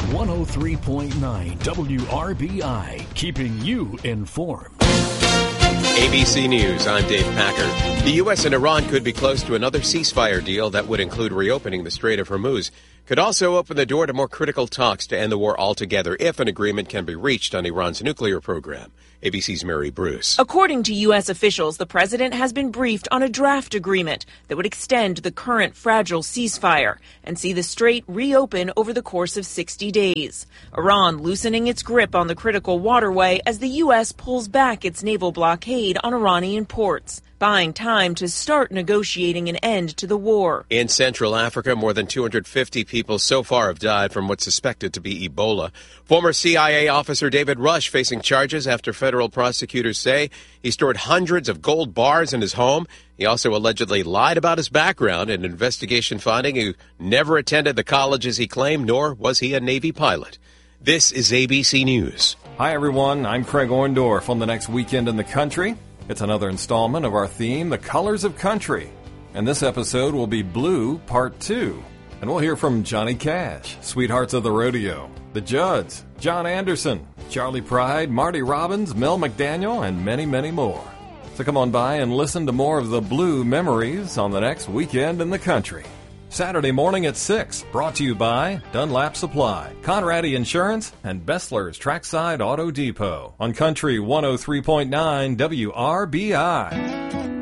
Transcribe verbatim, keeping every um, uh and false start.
one oh three point nine W R B I, keeping you informed. A B C News, I'm Dave Packer. The U S and Iran could be close to another ceasefire deal that would include reopening the Strait of Hormuz. Could also open the door to more critical talks to end the war altogether if an agreement can be reached on Iran's nuclear program. A B C's Mary Bruce. According to U S officials, the president has been briefed on a draft agreement that would extend the current fragile ceasefire and see the strait reopen over the course of sixty days. Iran loosening its grip on the critical waterway as the U S pulls back its naval blockade on Iranian ports, buying time to start negotiating an end to the war. In Central Africa, more than two hundred fifty people so far have died from what's suspected to be Ebola. Former C I A officer David Rush facing charges after federal prosecutors say he stored hundreds of gold bars in his home. He also allegedly lied about his background, an investigation finding he never attended the colleges he claimed, nor was he a Navy pilot. This is A B C News. Hi, everyone. I'm Craig Orndorff. On the next Weekend in the Country, it's another installment of our theme, The Colors of Country. And this episode will be Blue Part two. And we'll hear from Johnny Cash, Sweethearts of the Rodeo, The Judds, John Anderson, Charlie Pride, Marty Robbins, Mel McDaniel, and many, many more. So come on by and listen to more of the Blue Memories on the next Weekend in the Country. Saturday morning at six, brought to you by Dunlap Supply, Conradi Insurance, and Bessler's Trackside Auto Depot on Country one oh three point nine W R B I.